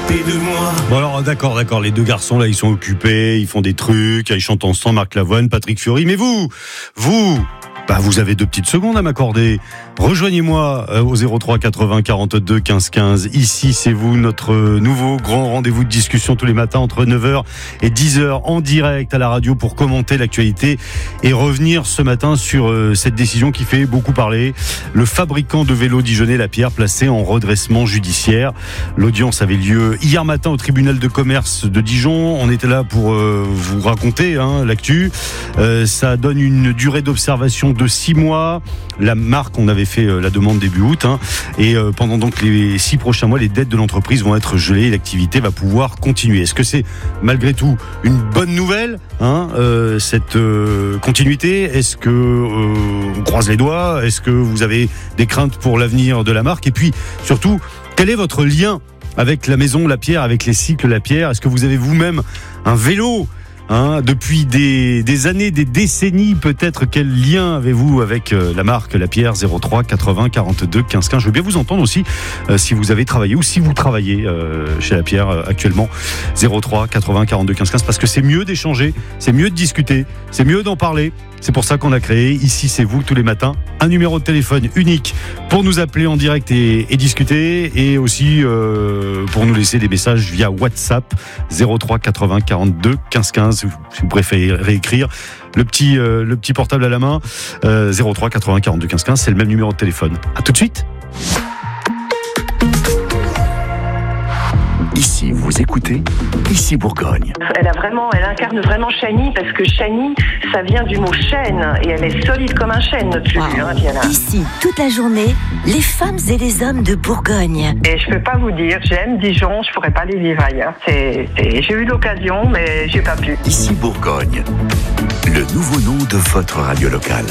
s'occuper de moi. Bon alors d'accord, les deux garçons là ils sont occupés, ils font des trucs, ils chantent ensemble, Marc Lavoine, Patrick Fiori, mais vous avez 2 petites secondes à m'accorder. Rejoignez-moi au 03 80 42 15 15. Ici, c'est vous, notre nouveau grand rendez-vous de discussion tous les matins entre 9h et 10h en direct à la radio pour commenter l'actualité et revenir ce matin sur cette décision qui fait beaucoup parler. Le fabricant de vélos dijonnais Lapierre placé en redressement judiciaire. L'audience avait lieu hier matin au tribunal de commerce de Dijon. On était là pour vous raconter l'actu. Ça donne une durée d'observation de 6 mois. La marque, on avait fait la demande début août, et pendant donc les 6 prochains mois, les dettes de l'entreprise vont être gelées et l'activité va pouvoir continuer. Est-ce que c'est malgré tout une bonne nouvelle, cette continuité? Est-ce que on croise les doigts? Est-ce que vous avez des craintes pour l'avenir de la marque? Et puis surtout, quel est votre lien avec la maison Lapierre, avec les cycles Lapierre? Est-ce que vous avez vous-même un vélo depuis des années, des décennies peut-être? Quel lien avez-vous avec la marque Lapierre? 03 80 42 15 15. Je veux bien vous entendre aussi si vous avez travaillé ou si vous travaillez chez Lapierre actuellement. 03 80 42 15 15, parce que c'est mieux d'échanger, c'est mieux de discuter, c'est mieux d'en parler. C'est pour ça qu'on a créé Ici c'est vous tous les matins un numéro de téléphone unique pour nous appeler en direct et discuter, et aussi pour nous laisser des messages via WhatsApp 03 80 42 15 15 si vous préférez écrire. Le petit portable à la main, 03 80 42 15 15, c'est le même numéro de téléphone. À tout de suite. Ici, vous écoutez Ici Bourgogne. Elle incarne vraiment Chani, parce que Chani, ça vient du mot chêne, et elle est solide comme un chêne, notre figure, Diana. Ici, toute la journée, les femmes et les hommes de Bourgogne. Et je peux pas vous dire, j'aime Dijon, je pourrais pas les vivre ailleurs. J'ai eu l'occasion, mais j'ai pas pu. Ici Bourgogne, le nouveau nom de votre radio locale.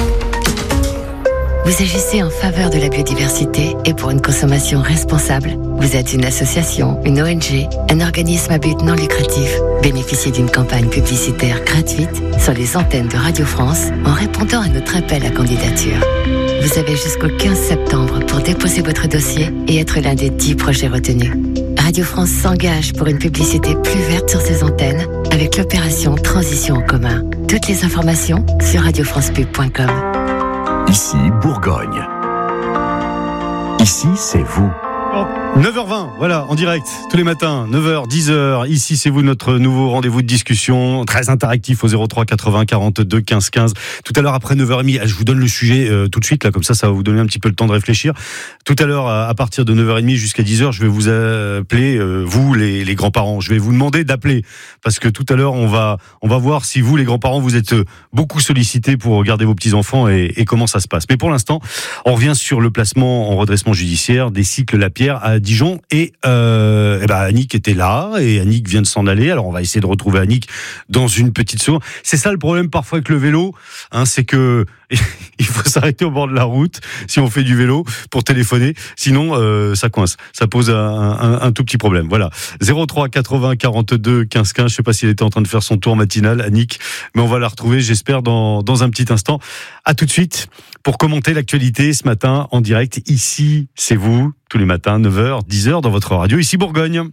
Vous agissez en faveur de la biodiversité et pour une consommation responsable. Vous êtes une association, une ONG, un organisme à but non lucratif. Bénéficiez d'une campagne publicitaire gratuite sur les antennes de Radio France en répondant à notre appel à candidature. Vous avez jusqu'au 15 septembre pour déposer votre dossier et être l'un des 10 projets retenus. Radio France s'engage pour une publicité plus verte sur ses antennes avec l'opération Transition en commun. Toutes les informations sur radiofrancepub.com. Ici Bourgogne. Ici c'est vous. 9h20, voilà, en direct, tous les matins, 9h, 10h, ici c'est vous, notre nouveau rendez-vous de discussion, très interactif au 03 80 42 15 15. Tout à l'heure, après 9h30, je vous donne le sujet tout de suite, là, comme ça va vous donner un petit peu le temps de réfléchir. Tout à l'heure, à partir de 9h30 jusqu'à 10h, je vais vous appeler, vous, les grands-parents. Je vais vous demander d'appeler, parce que tout à l'heure, on va voir si vous, les grands-parents, vous êtes beaucoup sollicités pour garder vos petits-enfants et comment ça se passe. Mais pour l'instant, on revient sur le placement en redressement judiciaire des cycles Lapierre à Dijon, et Annick était là, et Annick vient de s'en aller. Alors on va essayer de retrouver Annick dans une petite seconde. C'est ça le problème parfois avec le vélo, c'est que il faut s'arrêter au bord de la route si on fait du vélo pour téléphoner, sinon ça coince, ça pose un tout petit problème. Voilà, 03 80 42 15 15. Je sais pas si elle était en train de faire son tour matinal, Annick, mais on va la retrouver, j'espère, dans un petit instant. À tout de suite pour commenter l'actualité ce matin en direct. Ici c'est vous, tous les matins, 9h, 10h dans votre radio, Ici Bourgogne.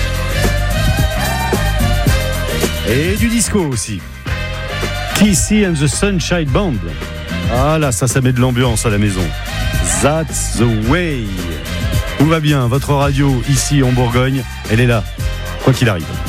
Et du disco aussi. Kissy and the Sunshine Band. Ah là, ça met de l'ambiance à la maison. That's the way. Tout va bien, votre radio ici en Bourgogne, elle est là, quoi qu'il arrive.